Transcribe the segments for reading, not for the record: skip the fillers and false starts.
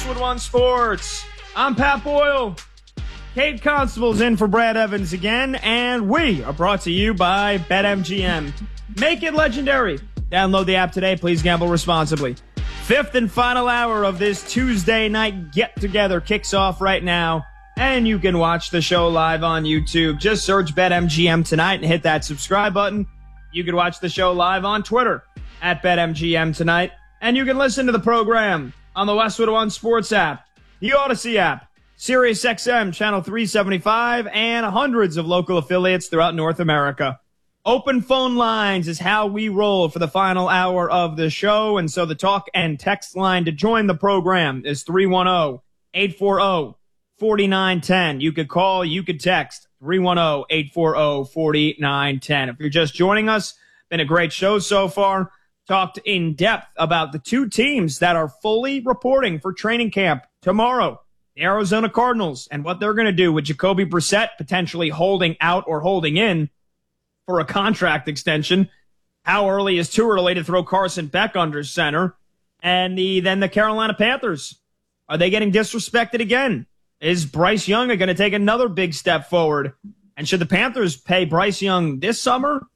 Westwood One Sports. I'm Pat Boyle. Kate Constable's in for Brad Evans again, and we are brought to you by BetMGM. Make it legendary. Download the app today. Please gamble responsibly. Fifth and final hour of this Tuesday night get-together kicks off right now, and you can watch the show live on YouTube. Just search BetMGM tonight and hit that subscribe button. You can watch the show live on Twitter at BetMGM tonight, and you can listen to the program on the Westwood One Sports app, the Odyssey app, Sirius XM Channel 375, and hundreds of local affiliates throughout North America. Open phone lines is how we roll for the final hour of the show, and so the talk and text line to join the program is 310-840-4910. You could call, you could text 310-840-4910. If you're just joining us, been a great show so far. Talked in depth about the two teams that are fully reporting for training camp tomorrow. The Arizona Cardinals and what they're going to do with Jacoby Brissett potentially holding out or holding in for a contract extension. How early is too early to throw Carson Beck under center? And then the Carolina Panthers. Are they getting disrespected again? Is Bryce Young going to take another big step forward? And should the Panthers pay Bryce Young this summer?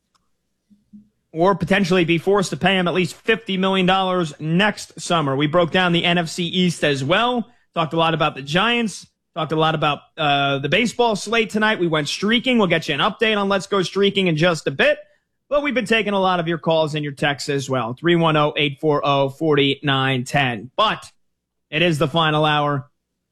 Or potentially be forced to pay him at least $50 million next summer? We broke down the NFC East as well. Talked a lot about the Giants. Talked a lot about the baseball slate tonight. We went streaking. We'll get you an update on Let's Go Streaking in just a bit. But we've been taking a lot of your calls and your texts as well. 310-840-4910. But it is the final hour.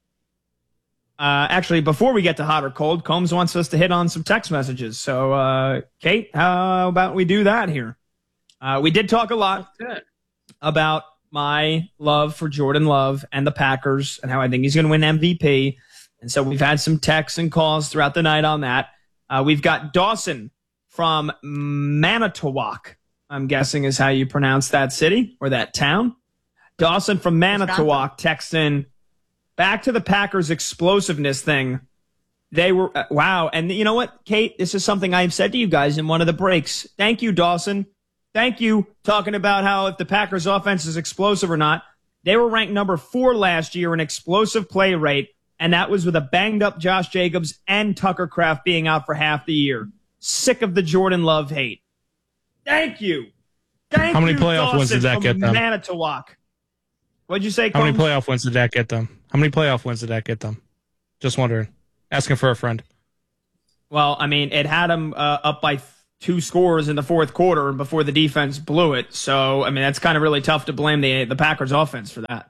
Actually, before we get to hot or cold, Combs wants us to hit on some text messages. So, Kate, how about we do that here? We did talk a lot about my love for Jordan Love and the Packers and how I think he's going to win MVP. And so we've had some texts and calls throughout the night on that. We've got Dawson from Manitowoc, I'm guessing is how you pronounce that city or that town. Dawson from Manitowoc texts in, back to the Packers' explosiveness thing. They were, wow. And you know what, Kate? This is something I've said to you guys in one of the breaks. Thank you, Dawson. Thank you. Talking about how if the Packers' offense is explosive or not. They were ranked number 4 last year in explosive play rate, and that was with a banged-up Josh Jacobs and Tucker Kraft being out for half the year. Sick of the Jordan Love hate. Thank you. How many playoff wins did that get them? Manitowoc. What'd you say, How Combs? many playoff wins did that get them? How many playoff wins did that get them? Just wondering. Asking for a friend. Well, I mean, it had them up by 2 scores in the fourth quarter before the defense blew it. So, I mean, that's kind of really tough to blame the Packers offense for that.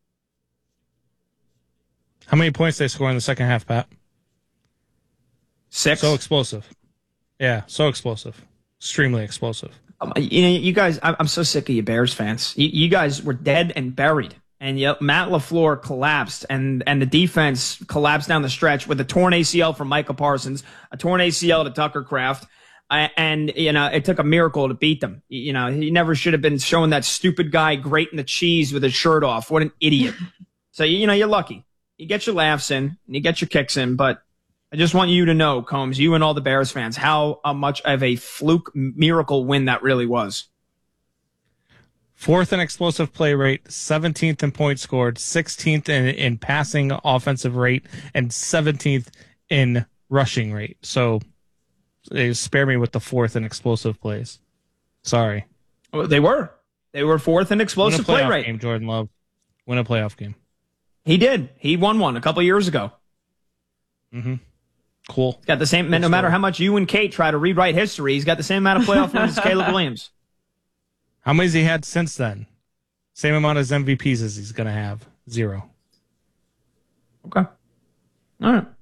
How many points they score in the second half, Pat? 6. So explosive. Yeah, so explosive. Extremely explosive. You guys, I'm so sick of you Bears fans. You guys were dead and buried. And yet Matt LaFleur collapsed, and the defense collapsed down the stretch with a torn ACL from Micah Parsons, a torn ACL to Tucker Kraft. And, it took a miracle to beat them. He never should have been showing that stupid guy grating the cheese with his shirt off. What an idiot. So, you're lucky. You get your laughs in, and you get your kicks in, but I just want you to know, Combs, you and all the Bears fans, how much of a fluke miracle win that really was. 4th in explosive play rate, 17th in points scored, 16th in passing offensive rate, and 17th in rushing rate. So they spare me with the 4th in explosive plays. Sorry. Well, they were 4th in explosive play rate. Game, Jordan Love. Win a playoff game. He did. He won one a couple years ago. Mm-hmm. Cool. He's got the same. No matter how much you and Kate try to rewrite history, he's got the same amount of playoff wins as Caleb Williams. How many has he had since then? Same amount as MVPs as he's going to have. 0. Okay. All right.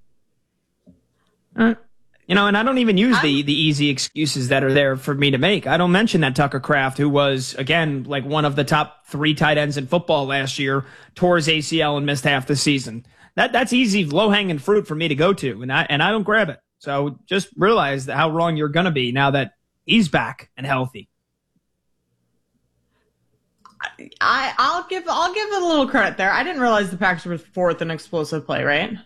And I don't even use the easy excuses that are there for me to make. I don't mention that Tucker Kraft, who was, again, like one of the top 3 tight ends in football last year, tore his ACL and missed half the season. That's easy, low-hanging fruit for me to go to, and I don't grab it. So just realize how wrong you're going to be now that he's back and healthy. I'll give it a little credit there. I didn't realize the Packers were 4th in explosive play, right?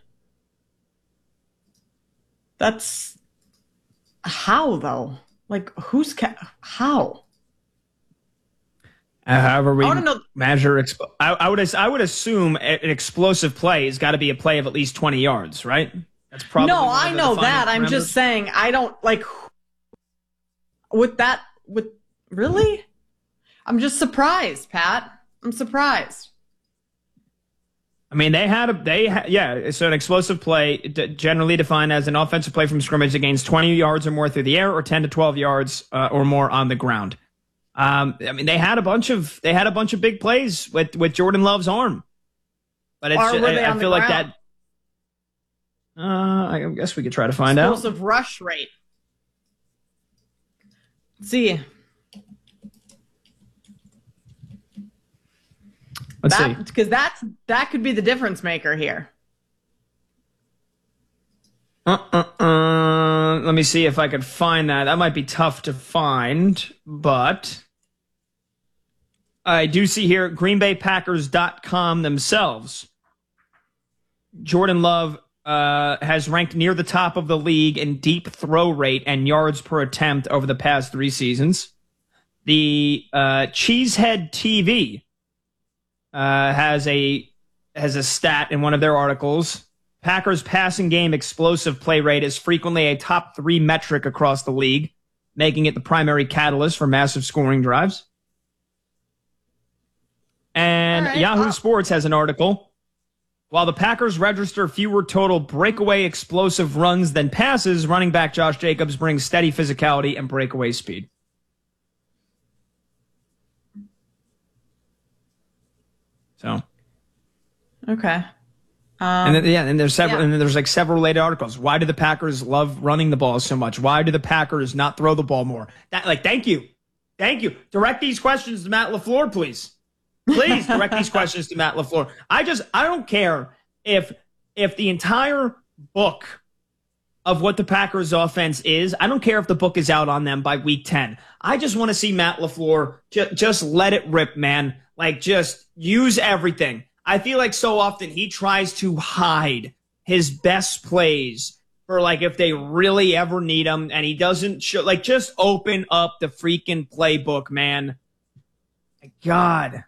That's how though? Like how? However we I wanna know- measure, I would assume an explosive play has got to be a play of at least 20 yards, right? That's probably No, one of I the know defining that. I'm parameters. just saying, I don't like with really? I'm just surprised, Pat. I'm surprised. I mean, so an explosive play, generally defined as an offensive play from scrimmage that gains 20 yards or more through the air or 10 to 12 yards or more on the ground. I mean, they had a bunch of big plays with Jordan Love's arm, but it's I feel like that. I guess we could try to find out. Explosive rush rate. Let's see. Let's see. Because that could be the difference maker here. Let me see if I could find that. That might be tough to find, but I do see here GreenBayPackers.com themselves. Jordan Love has ranked near the top of the league in deep throw rate and yards per attempt over the past 3 seasons. The Cheesehead TV has a stat in one of their articles. Packers passing game explosive play rate is frequently a top 3 metric across the league, making it the primary catalyst for massive scoring drives. And Yahoo Sports has an article. While the Packers register fewer total breakaway explosive runs than passes, running back Josh Jacobs brings steady physicality and breakaway speed. So, okay. And there's several, and then there's like several related articles. Why do the Packers love running the ball so much? Why do the Packers not throw the ball more? Thank you. Direct these questions to Matt LaFleur, please. Please direct these questions to Matt LaFleur. I don't care if the entire book of what the Packers offense is, I don't care if the book is out on them by week 10. I just want to see Matt LaFleur just let it rip, man. Like, just use everything. I feel like so often he tries to hide his best plays for, like, if they really ever need them, and he doesn't show, like, just open up the freaking playbook, man. My God.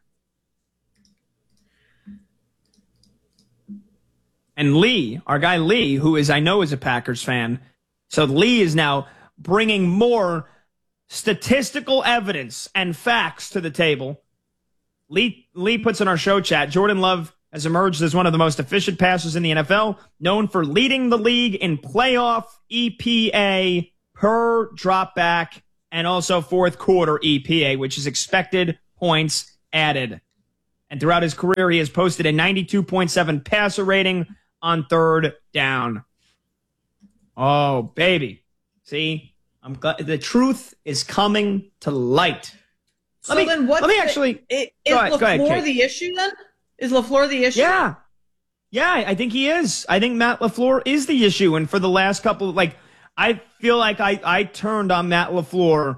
And Lee, our guy Lee, who I know is a Packers fan, so Lee is now bringing more statistical evidence and facts to the table. Lee puts in our show chat, Jordan Love has emerged as one of the most efficient passers in the NFL, known for leading the league in playoff EPA per dropback and also fourth quarter EPA, which is expected points added. And throughout his career, he has posted a 92.7 passer rating on third down. Oh, baby. See, I'm glad the truth is coming to light. Is LaFleur the issue then? Is LaFleur the issue? Yeah, I think he is. I think Matt LaFleur is the issue. And for the last couple of, like, I feel like I turned on Matt LaFleur.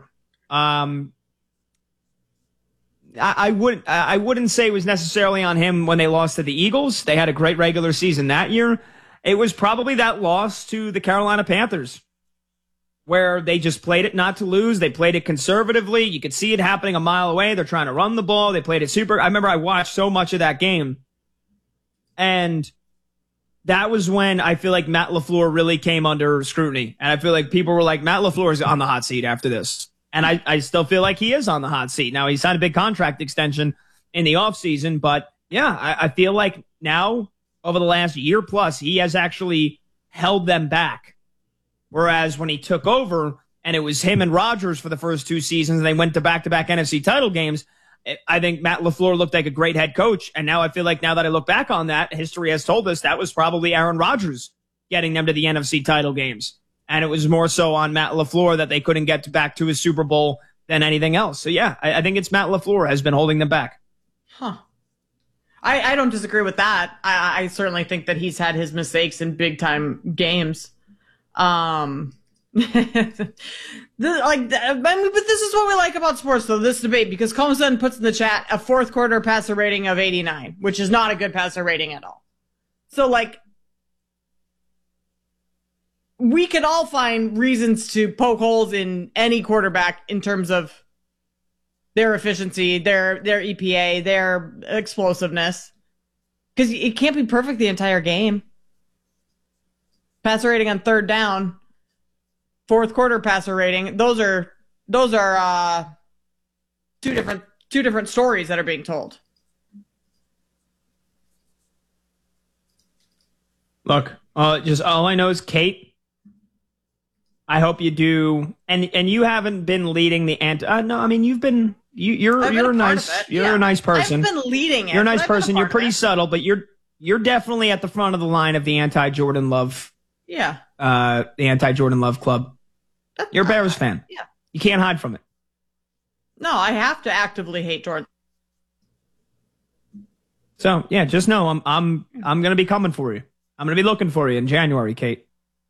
I wouldn't say it was necessarily on him when they lost to the Eagles. They had a great regular season that year. It was probably that loss to the Carolina Panthers, where they just played it not to lose. They played it conservatively. You could see it happening a mile away. They're trying to run the ball. They played it super. I remember I watched so much of that game. And that was when I feel like Matt LaFleur really came under scrutiny. And I feel like people were like, Matt LaFleur is on the hot seat after this. And I still feel like he is on the hot seat. Now, he signed a big contract extension in the offseason. But, yeah, I feel like now, over the last year plus, he has actually held them back. Whereas when he took over and it was him and Rodgers for the first 2 seasons and they went to back-to-back NFC title games, I think Matt LaFleur looked like a great head coach. And now I feel like now that I look back on that, history has told us that was probably Aaron Rodgers getting them to the NFC title games. And it was more so on Matt LaFleur that they couldn't get back to his Super Bowl than anything else. So, yeah, I think it's Matt LaFleur has been holding them back. Huh. I don't disagree with that. I certainly think that he's had his mistakes in big-time games. But this is what we like about sports, though, this debate, because Coleman puts in the chat a fourth quarter passer rating of 89, which is not a good passer rating at all. So, like, we could all find reasons to poke holes in any quarterback in terms of their efficiency, their EPA, their explosiveness. Because it can't be perfect the entire game. Passer rating on third down, fourth quarter passer rating. Those are two different stories that are being told. Look, just all I know is Kate. I hope you do, and you haven't been leading the no, I mean you've been you're a nice a nice person. I've been leading it. You're a nice person. You're pretty subtle, but you're definitely at the front of the line of the anti-Jordan Love. Yeah. The anti-Jordan Love club. You're a Bears fan. Yeah. You can't hide from it. No, I have to actively hate Jordan. So yeah, just know I'm gonna be coming for you. I'm gonna be looking for you in January, Kate.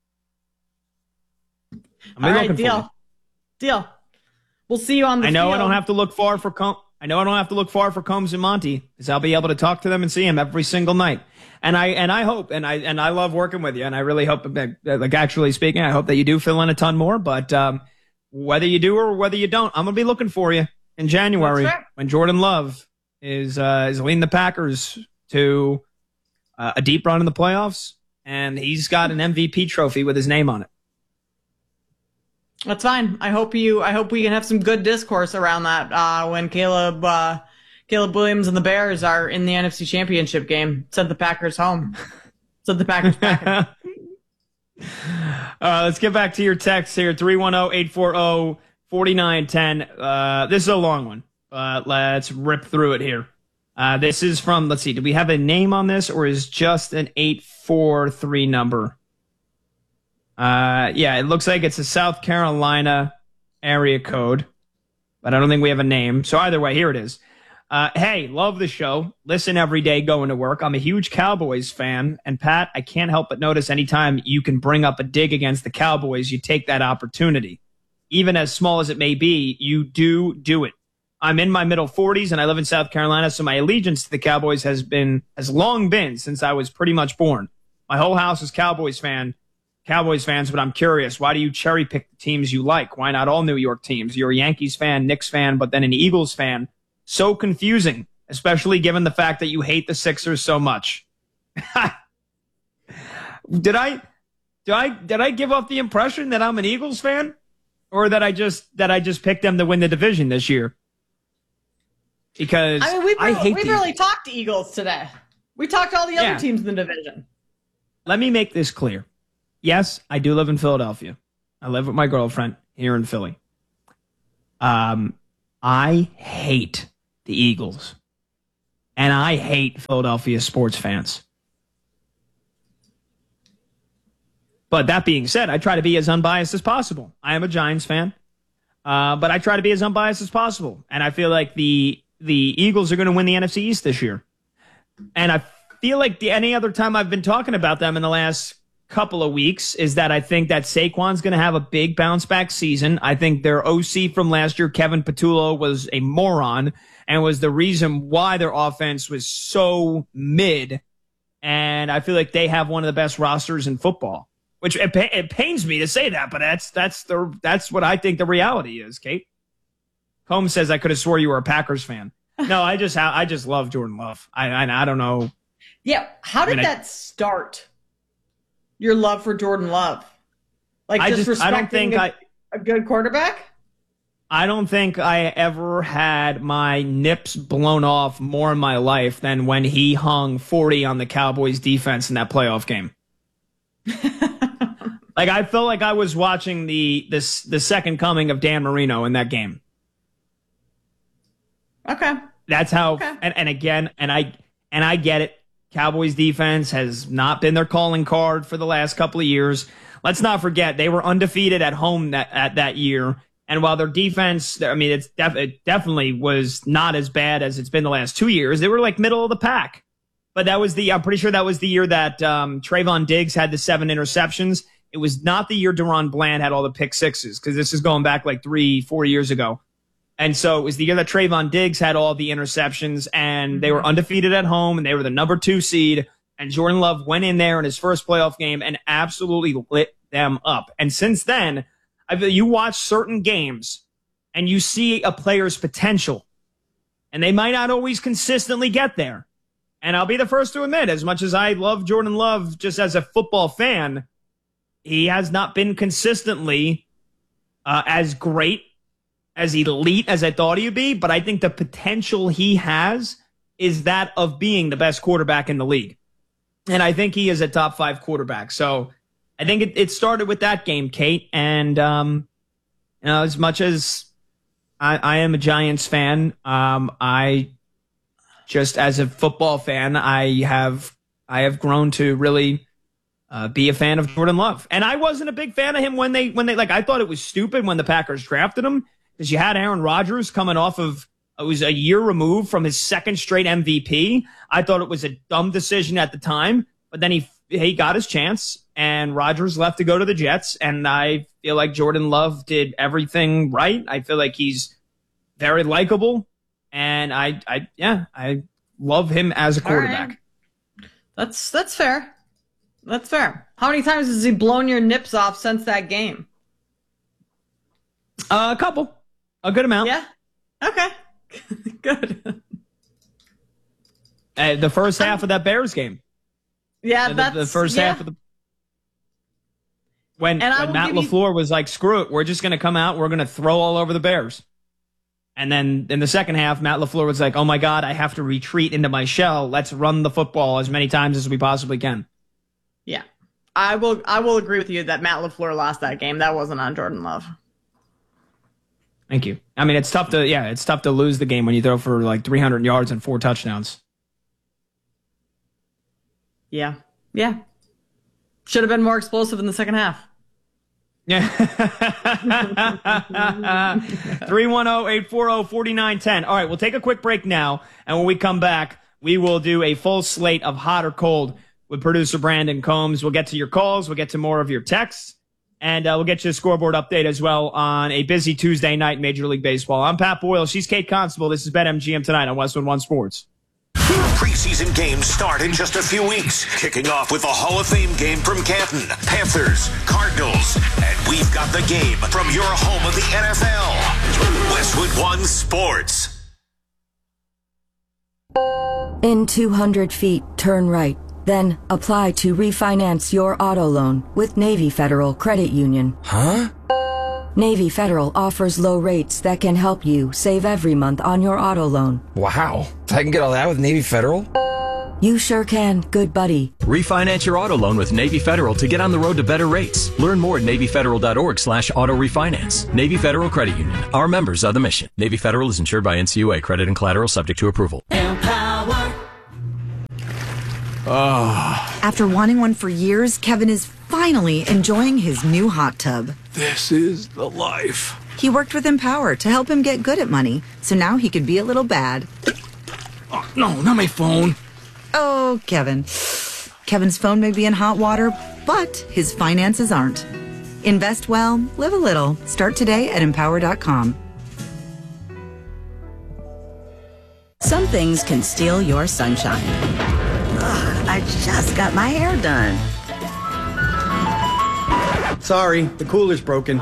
All right, deal. We'll see you on the I know field. I don't have to look far for Combs and Monty, because I'll be able to talk to them and see him every single night. And I hope, and I love working with you, and I really hope that, like, actually speaking, I hope that you do fill in a ton more. But whether you do or whether you don't, I'm gonna be looking for you in January when Jordan Love is leading the Packers to a deep run in the playoffs, and he's got an MVP trophy with his name on it. That's fine. I hope we can have some good discourse around that when Caleb Williams and the Bears are in the NFC Championship game. Send the Packers home. Send the Packers back. Let's get back to your text here. 310-840-4910. This is a long one, but let's rip through it here. This is from, let's see, do we have a name on this, or is just an 843 number? Yeah, it looks like it's a South Carolina area code, but I don't think we have a name. So either way, here it is. Hey, love the show. Listen every day going to work. I'm a huge Cowboys fan. And Pat, I can't help but notice anytime you can bring up a dig against the Cowboys, you take that opportunity. Even as small as it may be, you do it. I'm in my middle 40s and I live in South Carolina, so my allegiance to the Cowboys has long been since I was pretty much born. My whole house is Cowboys fans, but I'm curious, why do you cherry pick the teams you like? Why not all New York teams? You're a Yankees fan, Knicks fan, but then an Eagles fan. So confusing, especially given the fact that you hate the Sixers so much. Did I give off the impression that I'm an Eagles fan, or that I just picked them to win the division this year? Because we really talked to Eagles today. We talked to all the other teams in the division. Let me make this clear. Yes, I do live in Philadelphia. I live with my girlfriend here in Philly. I hate the Eagles, and I hate Philadelphia sports fans. But that being said, I try to be as unbiased as possible. I am a Giants fan, but I try to be as unbiased as possible. And I feel like the Eagles are going to win the NFC East this year. And I feel like any other time I've been talking about them in the last couple of weeks is that I think that Saquon's going to have a big bounce back season. I think their OC from last year, Kevin Patullo, was a moron and was the reason why their offense was so mid. And I feel like they have one of the best rosters in football, which it pains me to say that, but that's what I think the reality is. Kate Combs says I could have swore you were a Packers fan. No, I just love Jordan Love. I don't know. Yeah, how did that start? Your love for Jordan Love, like disrespecting a good quarterback? I don't think I ever had my nips blown off more in my life than when he hung 40 on the Cowboys defense in that playoff game. Like, I felt like I was watching the second coming of Dan Marino in that game. Okay. That's how, okay. And again, and I get it. Cowboys defense has not been their calling card for the last couple of years. Let's not forget they were undefeated at home that year. And while their defense, I mean, it definitely was not as bad as it's been the last 2 years. They were like middle of the pack. But I'm pretty sure that was the year that Trayvon Diggs had the 7 interceptions. It was not the year Deron Bland had all the pick sixes, because this is going back like 3-4 years ago. And so it was the year that Trayvon Diggs had all the interceptions, and they were undefeated at home, and they were the number 2 seed. And Jordan Love went in there in his first playoff game and absolutely lit them up. And since then, you watch certain games, and you see a player's potential, and they might not always consistently get there. And I'll be the first to admit, as much as I love Jordan Love just as a football fan, he has not been consistently as great, as elite as I thought he'd be. But I think the potential he has is that of being the best quarterback in the league. And I think he is a top 5 quarterback. So I think it started with that game, Kate. And as much as I am a Giants fan, I just as a football fan, I have grown to really be a fan of Jordan Love. And I wasn't a big fan of him when they I thought it was stupid when the Packers drafted him, because you had Aaron Rodgers coming off of, it was a year removed from his second straight MVP. I thought it was a dumb decision at the time, but then he got his chance, and Rodgers left to go to the Jets, and I feel like Jordan Love did everything right. I feel like he's very likable, and I love him as a quarterback. Right. That's fair. That's fair. How many times has he blown your nips off since that game? A couple. A good amount. Yeah? Okay. Good. The first half of that Bears game. Yeah, the first half of the... When Matt LaFleur was like, screw it, we're just going to come out, we're going to throw all over the Bears. And then in the second half, Matt LaFleur was like, oh my God, I have to retreat into my shell. Let's run the football as many times as we possibly can. Yeah. I will agree with you that Matt LaFleur lost that game. That wasn't on Jordan Love. Thank you. I mean, it's tough to lose the game when you throw for like 300 yards and 4 touchdowns. Yeah. Yeah. Should have been more explosive in the second half. Yeah. 310-840-4910. All right, we'll take a quick break now, and when we come back, we will do a full slate of hot or cold with producer Brandon Combs. We'll get to your calls, we'll get to more of your texts, and we'll get you a scoreboard update as well on a busy Tuesday night in Major League Baseball. I'm Pat Boyle. She's Kate Constable. This is BetMGM tonight on Westwood One Sports. Preseason games start in just a few weeks, kicking off with the Hall of Fame game from Canton, Panthers, Cardinals, and we've got the game from your home of the NFL, Westwood One Sports. In 200 feet, turn right. Then apply to refinance your auto loan with Navy Federal Credit Union. Huh? Navy Federal offers low rates that can help you save every month on your auto loan. Wow. I can get all that with Navy Federal? You sure can, good buddy. Refinance your auto loan with Navy Federal to get on the road to better rates. Learn more at NavyFederal.org/auto refinance. Navy Federal Credit Union. Our members are the mission. Navy Federal is insured by NCUA. Credit and collateral subject to approval. Empower. After wanting one for years, Kevin is finally enjoying his new hot tub. This is the life. He worked with Empower to help him get good at money, so now he could be a little bad. Oh, no, not my phone. Oh, Kevin. Kevin's phone may be in hot water, but his finances aren't. Invest well, live a little. Start today at Empower.com. Some things can steal your sunshine. Ugh, I just got my hair done. Sorry, the cooler's broken.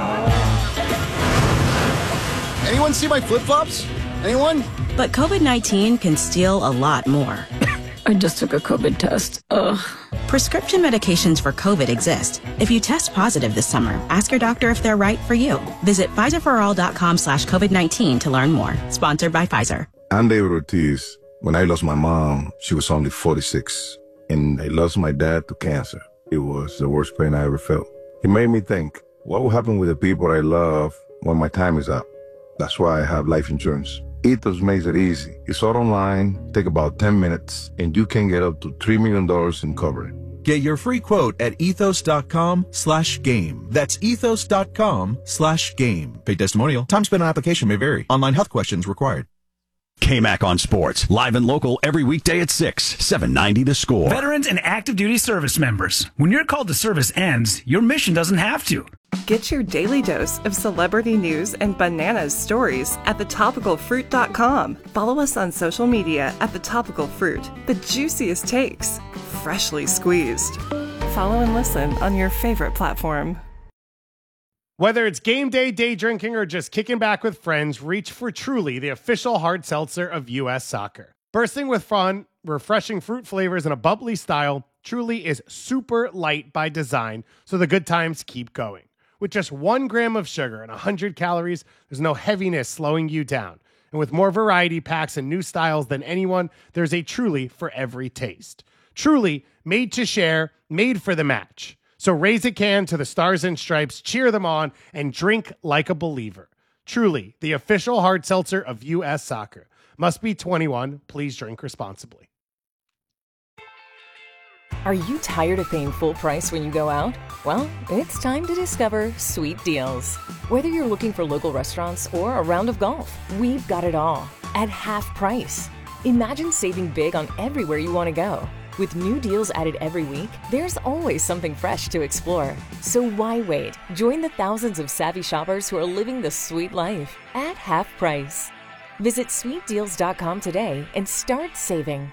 Anyone see my flip-flops? Anyone? But COVID-19 can steal a lot more. I just took a COVID test. Ugh. Prescription medications for COVID exist. If you test positive this summer, ask your doctor if they're right for you. Visit PfizerForAll.com/COVID-19 to learn more. Sponsored by Pfizer. I'm David Ortiz. When I lost my mom, she was only 46. And I lost my dad to cancer. It was the worst pain I ever felt. It made me think, what will happen with the people I love when my time is up? That's why I have life insurance. Ethos makes it easy. It's all online, take about 10 minutes, and you can get up to $3 million in coverage. Get your free quote at ethos.com/game. That's ethos.com/game. Paid testimonial. Time spent on application may vary. Online health questions required. KMAC on Sports, live and local every weekday at 6, 790 The Score. Veterans and active duty service members. When your call to service ends, your mission doesn't have to. Get your daily dose of celebrity news and bananas stories at thetopicalfruit.com. Follow us on social media at thetopicalfruit. The juiciest takes, freshly squeezed. Follow and listen on your favorite platform. Whether it's game day, day drinking, or just kicking back with friends, reach for Truly, the official hard seltzer of U.S. Soccer. Bursting with fun, refreshing fruit flavors, and a bubbly style, Truly is super light by design, so the good times keep going. With just 1 gram of sugar and 100 calories, there's no heaviness slowing you down. And with more variety packs and new styles than anyone, there's a Truly for every taste. Truly, made to share, made for the match. So raise a can to the Stars and Stripes, cheer them on, and drink like a believer. Truly, the official hard seltzer of U.S. Soccer. Must be 21. Please drink responsibly. Are you tired of paying full price when you go out? Well, it's time to discover Sweet Deals. Whether you're looking for local restaurants or a round of golf, we've got it all at half price. Imagine saving big on everywhere you want to go. With new deals added every week, there's always something fresh to explore. So why wait? Join the thousands of savvy shoppers who are living the sweet life at half price. Visit sweetdeals.com today and start saving.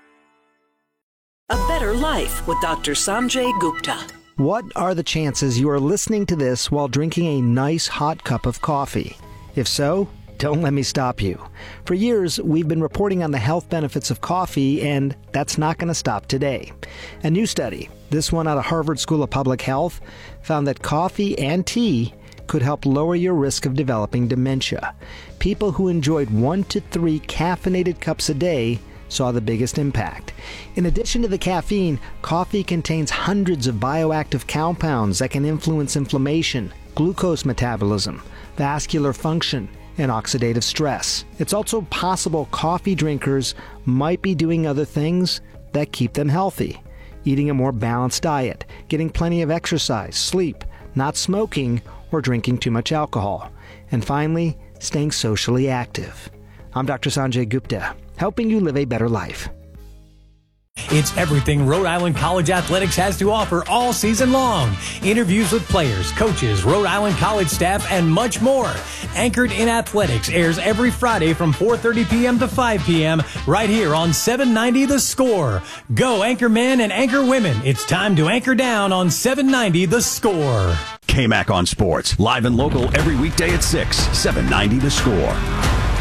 A Better Life with Dr. Sanjay Gupta. What are the chances you are listening to this while drinking a nice hot cup of coffee? If so, don't let me stop you. For years, we've been reporting on the health benefits of coffee, and that's not going to stop today. A new study, this one out of Harvard School of Public Health, found that coffee and tea could help lower your risk of developing dementia. People who enjoyed 1 to 3 caffeinated cups a day saw the biggest impact. In addition to the caffeine, coffee contains hundreds of bioactive compounds that can influence inflammation, glucose metabolism, vascular function, and oxidative stress. It's also possible coffee drinkers might be doing other things that keep them healthy. Eating a more balanced diet, getting plenty of exercise, sleep, not smoking, or drinking too much alcohol. And finally, staying socially active. I'm Dr. Sanjay Gupta, helping you live a better life. It's everything Rhode Island College Athletics has to offer all season long. Interviews with players, coaches, Rhode Island College staff, and much more. Anchored in Athletics airs every Friday from 4:30 p.m. to 5 p.m. right here on 790 The Score. Go Anchor Men and Anchor Women. It's time to anchor down on 790 The Score. KMAC on Sports, live and local every weekday at 6, 790 The Score.